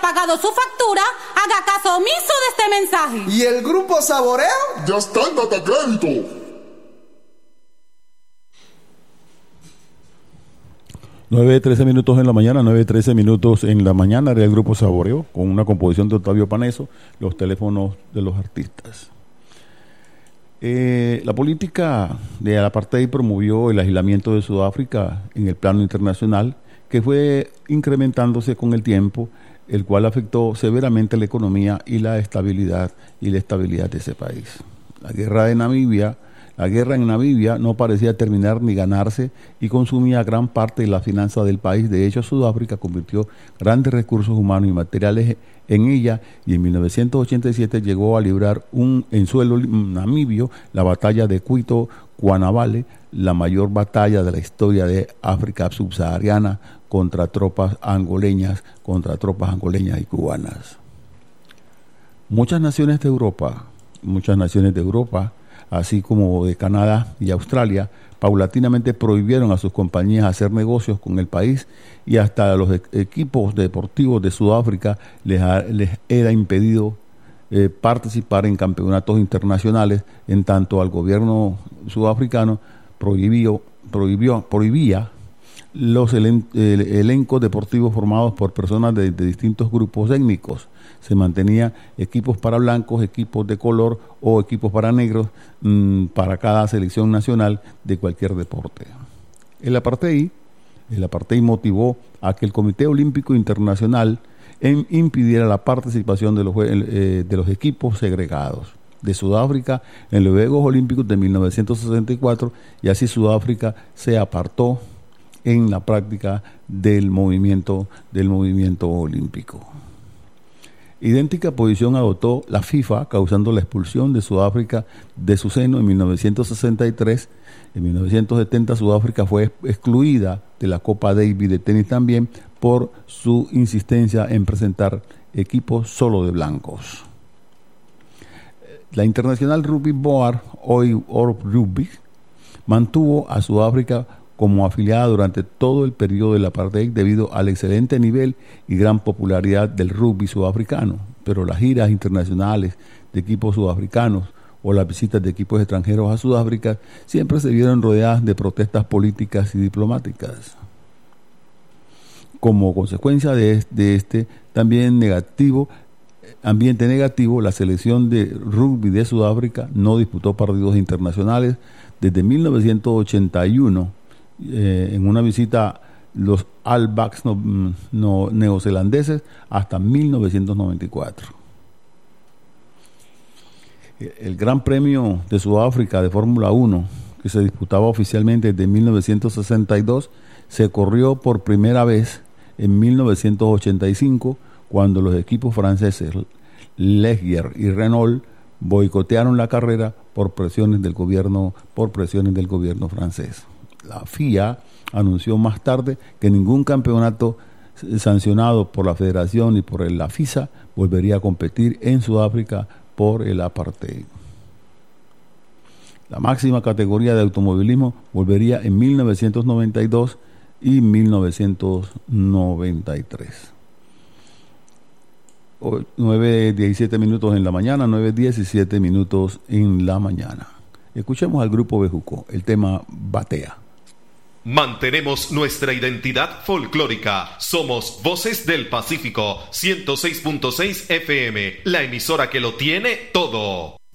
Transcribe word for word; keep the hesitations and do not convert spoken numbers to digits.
pagado su factura, haga caso omiso de este mensaje. ¿Y el grupo Saboreo? Ya está en Datacrédito. nueve trece minutos en la mañana, nueve trece minutos en la mañana del grupo Saboreo, con una composición de Octavio Paneso, los teléfonos de los artistas. Eh, la política de apartheid promovió el aislamiento de Sudáfrica en el plano internacional, que fue incrementándose con el tiempo, el cual afectó severamente la economía y la estabilidad y la estabilidad de ese país. La guerra de Namibia La guerra en Namibia no parecía terminar ni ganarse y consumía gran parte de la finanza del país. De hecho, Sudáfrica convirtió grandes recursos humanos y materiales en ella y en mil novecientos ochenta y siete llegó a librar un, en suelo namibio la batalla de Cuito-Cuanavale, la mayor batalla de la historia de África subsahariana contra tropas angoleñas, contra tropas angoleñas y cubanas. Muchas naciones de Europa, muchas naciones de Europa, así como de Canadá y Australia, paulatinamente prohibieron a sus compañías hacer negocios con el país y hasta a los e- equipos deportivos de Sudáfrica les, ha, les era impedido eh, participar en campeonatos internacionales, en tanto al gobierno sudafricano prohibió, prohibió, prohibía los elen- el, elencos deportivos formados por personas de, de distintos grupos étnicos. Se mantenía equipos para blancos, equipos de color o equipos para negros mmm, para cada selección nacional de cualquier deporte. El apartheid, el apartheid motivó a que el Comité Olímpico Internacional en, impidiera la participación de los, eh, de los equipos segregados de Sudáfrica en los Juegos Olímpicos de mil novecientos sesenta y cuatro, y así Sudáfrica se apartó en la práctica del movimiento, del movimiento olímpico. Idéntica posición adoptó la FIFA, causando la expulsión de Sudáfrica de su seno en mil novecientos sesenta y tres. En mil novecientos setenta Sudáfrica fue excluida de la Copa Davis de tenis también por su insistencia en presentar equipos solo de blancos. La International Rugby Board, hoy Orb Rugby, mantuvo a Sudáfrica como afiliada durante todo el periodo del apartheid debido al excelente nivel y gran popularidad del rugby sudafricano, pero las giras internacionales de equipos sudafricanos o las visitas de equipos extranjeros a Sudáfrica siempre se vieron rodeadas de protestas políticas y diplomáticas. Como consecuencia de, de este también negativo ambiente negativo, la selección de rugby de Sudáfrica no disputó partidos internacionales desde mil novecientos ochenta y uno. Eh, en una visita los All Blacks no, no, neozelandeses hasta mil novecientos noventa y cuatro. El Gran Premio de Sudáfrica de Fórmula uno, que se disputaba oficialmente desde mil novecientos sesenta y dos, se corrió por primera vez en mil novecientos ochenta y cinco, cuando los equipos franceses Ligier y Renault boicotearon la carrera por presiones del gobierno, por presiones del gobierno francés. La F I A anunció más tarde que ningún campeonato sancionado por la Federación y por la FISA volvería a competir en Sudáfrica por el apartheid. La máxima categoría de automovilismo volvería en mil novecientos noventa y dos y mil novecientos noventa y tres. nueve diecisiete minutos en la mañana, nueve diecisiete minutos en la mañana. Escuchemos al grupo Bejuco, el tema Batea. Mantenemos nuestra identidad folclórica. Somos Voces del Pacífico, ciento seis punto seis F M, la emisora que lo tiene todo.